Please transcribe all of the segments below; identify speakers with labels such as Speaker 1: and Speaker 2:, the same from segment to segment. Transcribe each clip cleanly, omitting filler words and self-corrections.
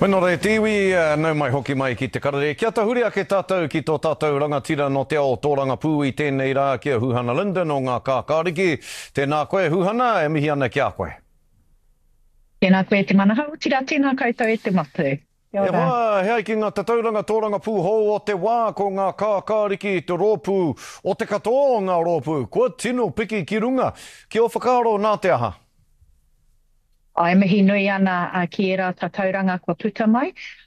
Speaker 1: Wena rei tiwi, nau mai hoki mai ki te karare. Kia tahuri ake tātou ki tō tātou rangatira no te ao tōranga pū i tēnei rā kia Huhana Linden o ngā kākāriki. Tēnā koe Huhana, e mihi ana kia koe.
Speaker 2: Tēnā koe te manahau, tira tēnā koutou e te matu.
Speaker 1: E wā, hea ki ngā tatauranga tōranga pū hou o te wā ko ngā kākāriki te rōpū o te katoa o ngā rōpū. Kua tino piki ki runga, ki o whakaaro nā te aha.
Speaker 2: Ai mihi nui ana ki e rā tatauranga kua puta mai.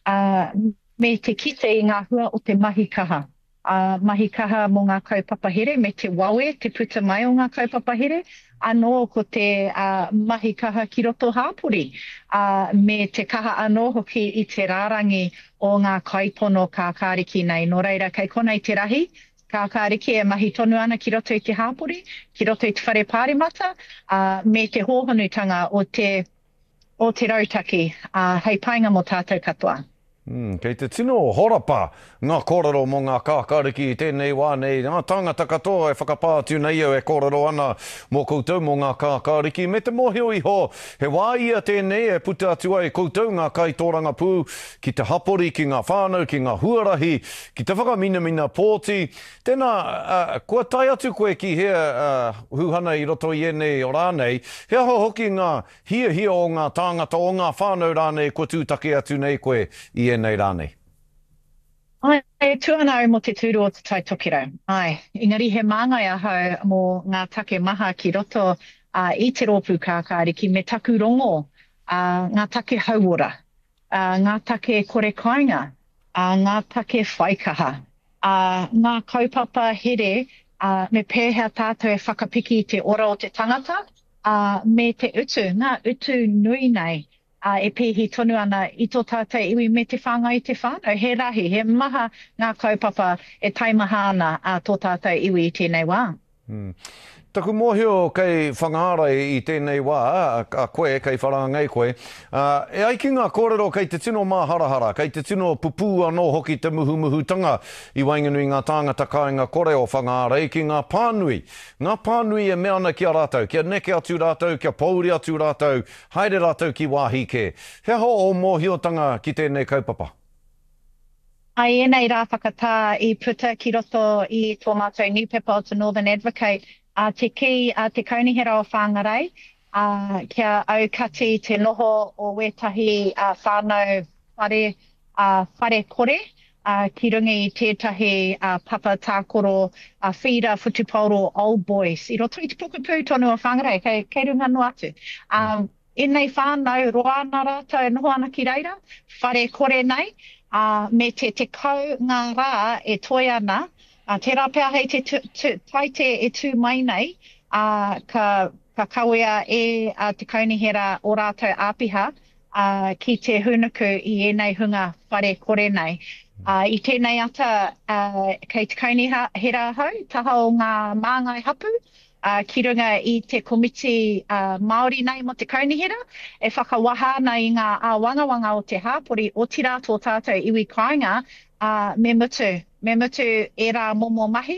Speaker 2: Me te kite i ngā hua o te mahi kaha. Mahi kaha mō ngā kaupapa here, me te wawe, te puta mai o ngā kaupapa here. Anō ko te mahi kaha ki roto hāpuri. Me te kaha anō hoki i te rārangi o ngā kaipono kākāriki nei. Nō reira, kei kona i te rahi, kākāriki e mahi tonu ana ki roto i te hāpuri, ki roto i te whare pārimata, me te hōhanutanga o te rautaki, hei painga mō tātou katoa.
Speaker 1: Kei te tino horapa ngā kōrero mō ngā kākāriki i tēnei wā nei. Ngā tāngata katoa e whakapātiu nei au e kōrero ana mō koutou mō ngā kākāriki. Me te mōhio iho, he wā ia tēnei e puta atu ai koutou ngā kaitōranga pū ki te hapori, ki ngā whānau, ki ngā huarahi, ki te whakamina pōti. Tēnā, kua tai atu koe ki hea Huhana i roto i enei o rānei, hea ho hoki ngā hia o ngā tāngata o ngā whānau rānei kua tūtake atu nei koe i enei rānei.
Speaker 2: Ai, tuana au mo te tūru o te taitokiro. Ai, engari he māngai ahau mō ngā take maha ki roto i te rōpū kākāriki me taku rongo, ngā take hauora, ngā take kore kainga, ngā take whaikaha, ngā kaupapa here, me pēhea tātou e whakapiki i te ora o te tangata, me te utu, ngā utu nui nei, e pēhi tonu ana i tō tātou iwi me te whāngai te whānau. He rahi, he maha ngā kaupapa e taimaha ana tō tātou iwi i tēnei wā.
Speaker 1: Taku mōhio kei whangaara i tēnei wā, a koe, kei wharangai koe. E ai ki ngā kōrero kei te tino māharahara, kei te tino pupū anō hoki te muhumuhutanga i wainganui ngā tāngata kāinga kore o whangaara, i ki ngā pānui. Ngā pānui e mea ana ki a rātou, kia neke atu rātou, kia pauri atu rātou, haere rātou ki wāhi ke. Hea ho o mōhiotanga ki tēnei kaupapa?
Speaker 2: Ai, enei rā whakatā i puta ki roto i tō mātou newspaper o te Northern Advocate, te ki te kaunihera o whāngarei, kia au kati te noho o wētahi whānau whare kore, ki runga i tētahi papa tākoro whira whutupauro Old Boys. I roto i te pukupū tonu o whāngarei, kei runga no atu. Enei whānau roa nā rātou noho ana ki reira, whare kore nei, me te kau ngā rā e toi ana, te rāpea hei te taite e tū mai nei, ka kawea e te kaunihera o rātou āpiha ki te hunuku i enei hunga whare kore nei. I tēnei ata kei te kaunihera hau, taha o ngā māngai hapu, ki runga i te komiti Māori nei mo te kaunihera, e whakawaha ana i ngā wangawanga o te hāpori o tira tō tātou iwi kāinga, me mutu e rā momo mahi,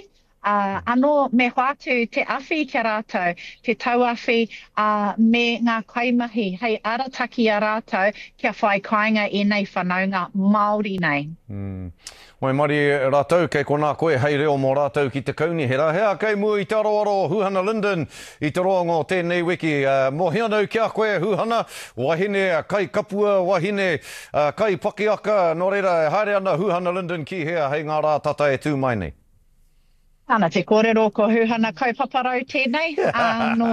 Speaker 2: anō me hoatu te awhi kia rātou, te tauawhi me ngā kaimahi, hei arataki a rātou kia whai kāinga e nei whanaunga Māori nei.
Speaker 1: Mai mari rātou, kei kona koe hei reo mō rātou ki te kaunihera. Hea kei mua i te aroaro Huhana Linden i te roanga o tēnei wiki. Mohi anau kia koe Huhana, wahine kai kapua, wahine kai pakiaka, nō reira haere ana Huhana Linden ki hea hei ngā rā tata e tū mai nei.
Speaker 2: Ana te kōrero ko Huhana kaupaparau tēnei, no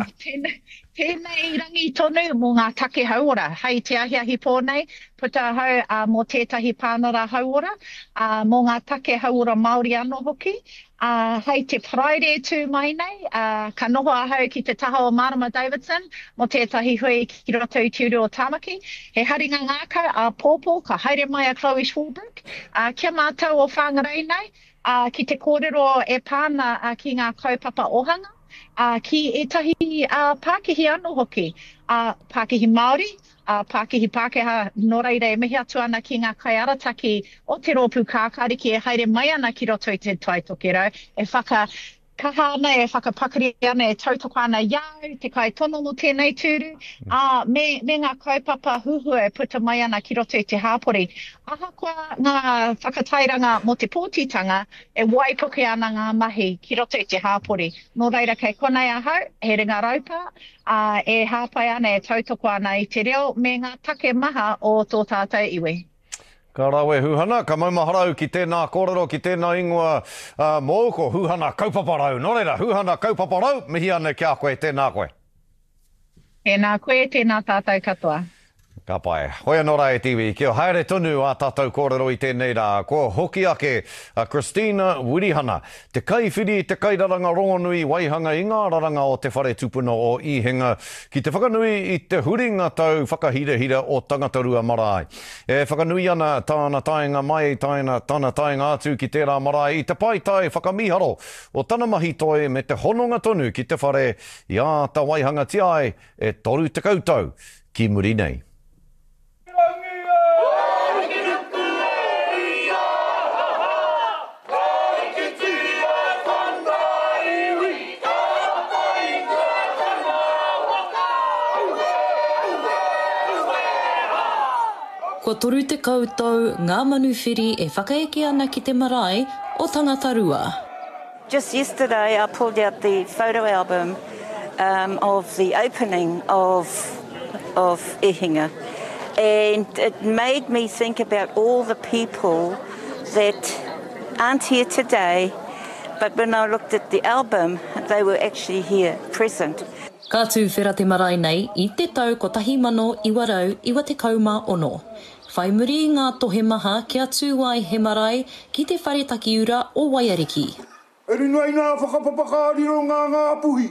Speaker 2: tēnei rangi tonu mō ngā take hauora, hei te ahiahi pōnei, puta hau mō tētahi pānara hauora, mō ngā take hauora Māori anō hoki, hei te Friday tū mai nei, ka noho ahau ki te taha o Marama Davidson, mō tētahi hui ki roto i tiuru o Tāmaki, he haringa ngākau a pōpō, ka haere mai a Chloe Schwalbrook, kia mātou o whāngarei nei, ki te kōrero e pāna ki ngā kaupapa ohanga, ki etahi Pākihi anō hoki, Pākihi Māori, Pākihi Pākehā, nō reira e mihi atu ana ki ngā kaiarataki o te rōpū kākāriki e haere mai ana ki roto i te taitokero, e kaha ana e whakapakari ana e tautoko ana iau, te kai tono no tēnei tūru, me ngā kaupapa huhu e puta mai ana ki roto i te hāpori. Ahakoa ngā whakatairanga mo te pōtitanga e waipuke ana ngā mahi ki roto i te hāpori. Nō reira kei konei ahau, he ringa raupa, e hāpai ana e tautoko ana i te reo me ngā take maha o tō tātou iwi.
Speaker 1: Ka rawe huhana, ka maumaharau ki tēnā kōrero, ki tēnā ingoa mōuko, huhana kaupaparau. Nō reira, huhana kaupaparau, mihi ane kia koe, tēnā koe.
Speaker 2: Tēnā koe, tēnā tātou katoa.
Speaker 1: Ka pai. Hoi anō rai tiwi, kia haere tonu a tātou kōrero i tēnei rā. Ko hoki ake Christina Wirihana. Te kaiwhiri, te kairaranga rongonui, waihanga i ngā raranga o te whare tupuna o Ihinga. Ki te whakanui i te huringa tau whakahirehira o Tangatarua Marae. E whakanui ana tāna taenga mai, tāna taenga atu ki tērā marae. I te pai tai whakamiharo o tana mahi toi me te hononga tonu ki te whare i a ta waihanga tiai e toru te kautau ki muri nei.
Speaker 3: Ko toru te koutou, ngā manuwhiri e whakaeke ana ki te marae o Tangatarua.
Speaker 4: Just yesterday I pulled out the photo album of the opening of Ihinga, and it made me think about all the people that aren't here today, but when I looked at the album, they were actually here, present.
Speaker 3: Ka tū whera te marae nei i te tau ko 1920. Whai muri i ngā tohe maha kia tū ai he marae ki te whare takiura o Waiariki.
Speaker 5: E rinua i ngā whakapapakaariro ngā puhi.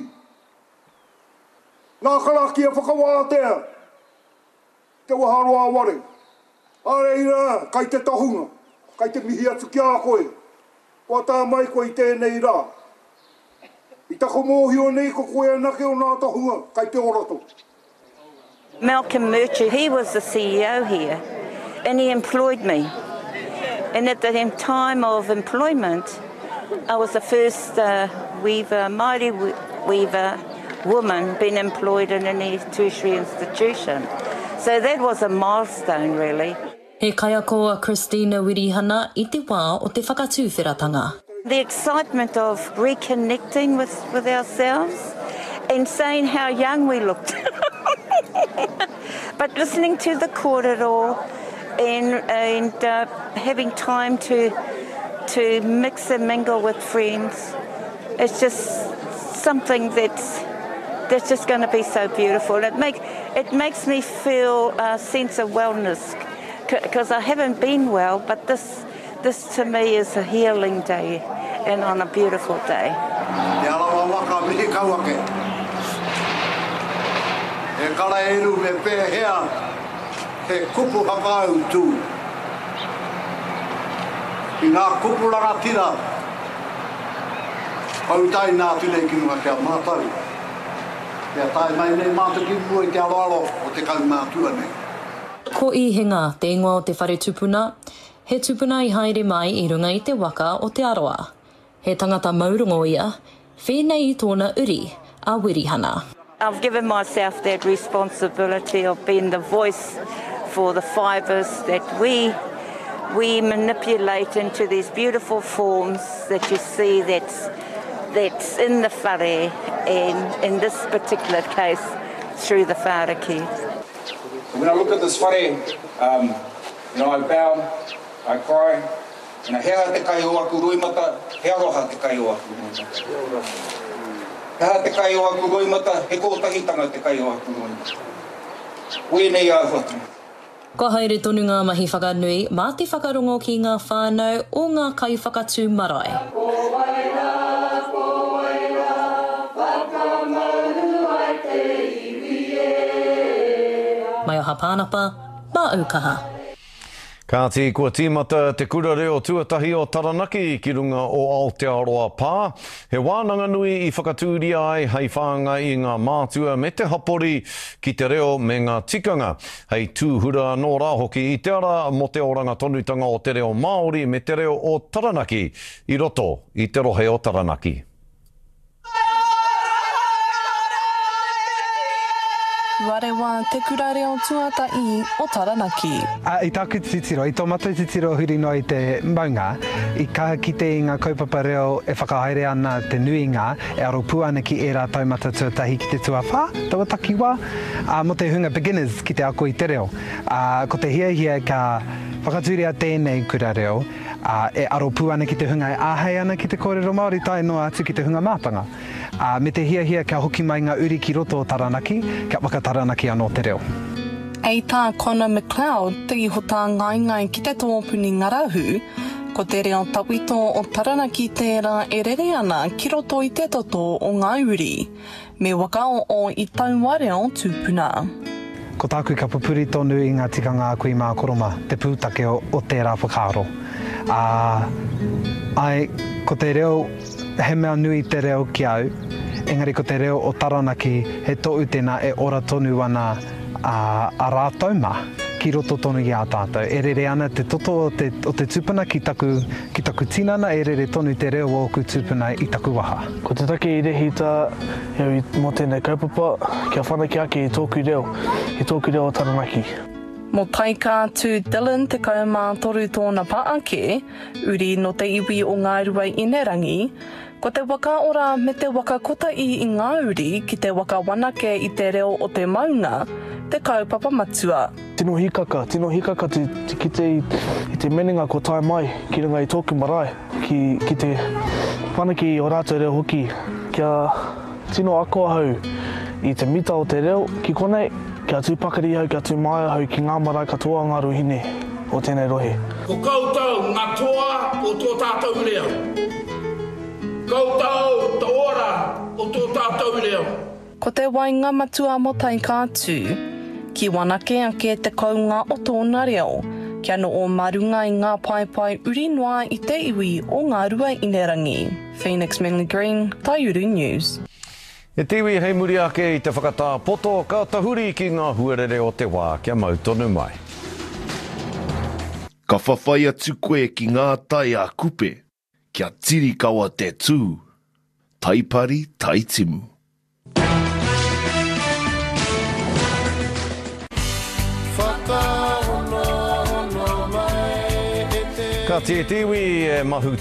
Speaker 5: Ngā karaki a whakawātea. Te waharoa ware. Are ira, kai te tahunga. Kai te mihi atu kia koe. Wa tā mai koe i tēnei rā. I tako mōhio nei ko koe anake o ngā tahunga. Kai te oroto.
Speaker 4: Malcolm Murchie, he was the CEO here, and he employed me. And at the time of employment, I was the first weaver, Māori weaver woman being employed in any tertiary institution. So that was a milestone, really.
Speaker 3: He kaiakoa Christina Wirihana i te wā o te whakatūwheratanga.
Speaker 4: The excitement of reconnecting with ourselves and saying how young we looked. But listening to the kōrero and having time to mix and mingle with friends, it's just something that's just going to be so beautiful. It makes me feel a sense of wellness, because I haven't been well, but this to me is a healing day and on a beautiful day.
Speaker 5: E kara eru me pēhea, he kupu hakau tū. I ngā kupu rangatira, hautai nā tunei ki mua kia mātau. Kia tai mai nei mātou ki mua i te aroaro o te kau mātua nei.
Speaker 3: Ko Ihinga, te ingoa o te whare tupuna, he tupuna i haere mai i runga i te waka o te aroa. He tangata maurongo ia, whenei i tōna uri a Wirihana.
Speaker 4: I've given myself that responsibility of being the voice for the fibres that we manipulate into these beautiful forms that you see that's in the whare, and in this particular case through the whāriki.
Speaker 6: When I look at this whare, I bow, I cry, and hea te kai o aku roimata, hea roha te kai o aku roimata. Hea te kai o aku roimata, he kōtahitanga te kai o aku roimata. Wēnei a whatu.
Speaker 3: Ko haere tonu ngā mahi whakanui, mā te whakarongo ki ngā whānau o ngā kai whakatū marae. Mai o hapānapa, mā aukaha.
Speaker 1: Kāti kua tīmata te kura reo tuatahi o Taranaki ki runga o Aotearoa Pā. He wānanga nui i whakatūri ai hei whānga i ngā mātua me te hapori ki te reo me ngā tikanga. Hei tūhura nō rā hoki i te ara mo te oranga tonutanga o te reo Māori me te reo o Taranaki i roto i te rohe o Taranaki.
Speaker 7: Warewa te kura reo tuatai o Taranaki.
Speaker 8: I tāku titiro, I tō matu titiro huri no I te maunga, I kaha ki te inga kaupapa reo e whakahaere ana te nuinga e aro pū ana ki e rā taumata tuatahi ki te tuawha, taua takiwa, mo te hunga beginners ki te ako I te reo. Ko te hia ka whakaturia tēnei kura reo, e aro pū ana ki te hunga e āhei ana ki te kōrero Māori tae noa atu ki te hunga mātanga. Me te hia kia hoki mai ngā uri ki roto o Taranaki, kia whakataranaki anō te reo.
Speaker 7: Ei tā Conor McLeod te ihota ngai ki te tōpuni ngarahu, ko te reo tawito o Taranaki tērā e rere ana ki roto I te toto o ngā uri, me wakao o I taua reo tūpuna.
Speaker 8: Ko tāku ka pupuri tonu I ngā tikanga kui mā koroma, te pūtake o tērā whakaaro. Ai, ko te reo, he mea nui te reo ki au, engari ko te reo o Taranaki, he tōu tēnā e ora tonu ana a rātou mā, ki roto tonu I a tātou. E rere ana te toto o te tūpuna ki taku tinana, e rere tonu te reo o ku tūpuna I taku waha.
Speaker 9: Ko te take I rehita, mo tēnei kaupapa, kia whanaki ake I tōku reo o Taranaki.
Speaker 7: Mo taika tū Dylan te kaumātoru tōna paake, uri no te iwi o ngā rua Inerangi, ko te waka ora me te waka kotai I ngā uri ki te waka wanake I te reo o te maunga, te kaupapa matua.
Speaker 9: Tino hikaka ki te menenga ko tai mai, ki runga I tōku marae, ki te whanaki o rātou reo hoki, kia tino ako hau I te mita o te reo, ki konei, kia tūpakari hau, kia tū mai hau ki ngā marae katoa ngā ruhine o tēnei rohe.
Speaker 10: Ko koutou ngā toa o tō tātou reo. Koutou tō ora o tō tātou reo.
Speaker 7: Ko te wainga matua mo taika tū, ki wanake ake te kaunga o tōna reo, kia no o marunga I ngā pai uri noa I te iwi o ngā rua Inerangi. Phoenix Manly Green, Taiuru News.
Speaker 1: E tiwi hei muri ake I te whakatā poto ka tahuri ki ngā huarere o te wā, kia mau tonu mai.
Speaker 11: Ka whawhai atu koe ki ngā tai a kupe, kia tiri kawa te tū, taipari taitimu.
Speaker 1: Ka te tiwi e mahu